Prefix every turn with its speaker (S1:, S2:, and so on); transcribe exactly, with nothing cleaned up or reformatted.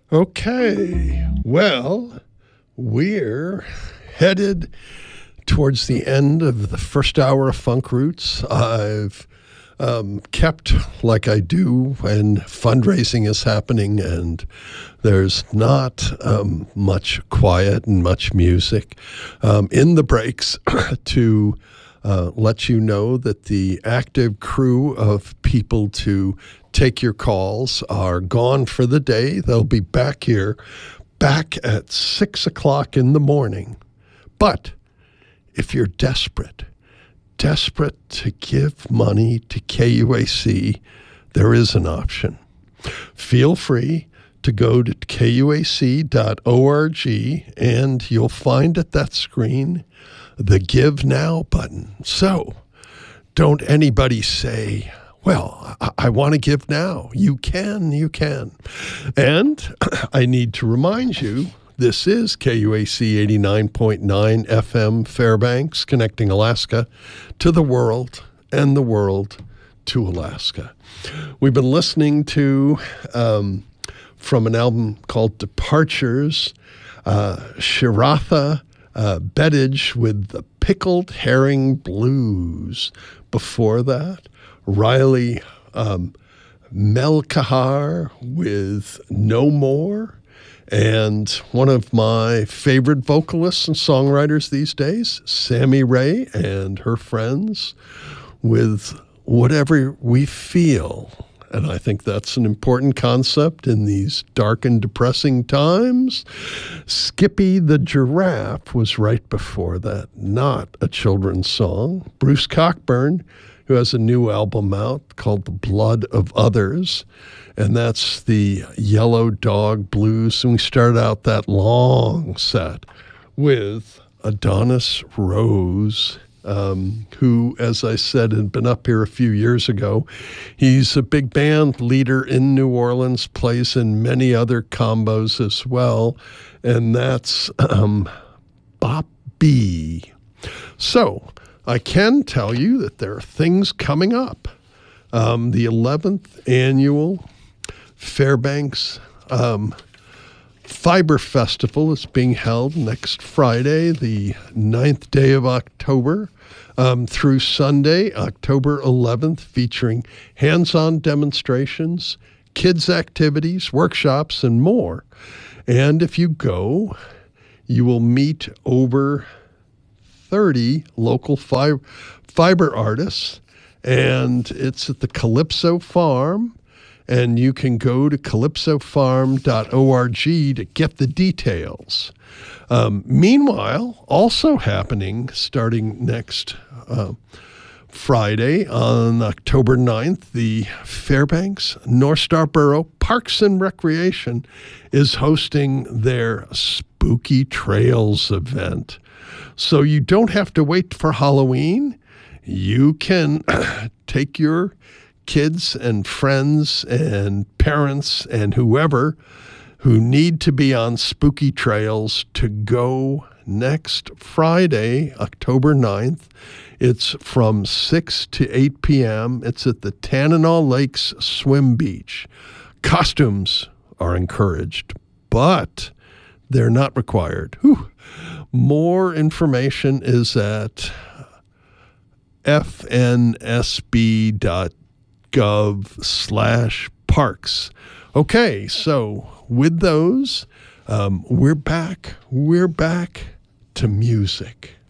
S1: Okay, well, we're headed towards the end of the first hour of Funk Roots. I've um, kept like I do when fundraising is happening and there's not um, much quiet and much music um, in the breaks to uh, let you know that the active crew of people to take your calls are gone for the day. They'll be back here, back at six o'clock in the morning. But if you're desperate, desperate to give money to K U A C, there is an option. Feel free to go to K U A C dot org and you'll find at that screen the Give Now button. So don't anybody say, well, I, I want to give now. You can, you can. And I need to remind you, this is K U A C eighty-nine point nine F M Fairbanks, connecting Alaska to the world and the world to Alaska. We've been listening to, um, from an album called Departures, uh, Shiratha uh, Bedage with the Pickled Herring Blues. Before that, Riley um, Melkahar with No More, and one of my favorite vocalists and songwriters these days, Sammy Ray and her friends, with Whatever We Feel. And I think that's an important concept in these dark and depressing times. Skippy the Giraffe was right before that, not a children's song. Bruce Cockburn, who has a new album out called The Blood of Others, and that's the Yellow Dog Blues. And we started out that long set with Adonis Rose, um, who, as I said, had been up here a few years ago. He's a big band leader in New Orleans, plays in many other combos as well, and that's um, Bop B. So I can tell you that there are things coming up. Um, the eleventh annual Fairbanks um, Fiber Festival is being held next Friday, the ninth day of October, um, through Sunday, October eleventh, featuring hands-on demonstrations, kids' activities, workshops, and more. And if you go, you will meet over thirty local fi- fiber artists, and it's at the Calypso Farm, and you can go to calypso farm dot org to get the details. Um, meanwhile, also happening starting next uh, Friday on October ninth, the Fairbanks North Star Borough Parks and Recreation is hosting their Spooky Trails event. So you don't have to wait for Halloween. You can take your kids and friends and parents and whoever who need to be on spooky trails to go next Friday, October ninth. It's from six to eight p.m. It's at the Tanana Lakes Swim Beach. Costumes are encouraged, but they're not required. Whew. More information is at f n s b dot gov slash parks. Okay, so with those, um, we're back. We're back to music.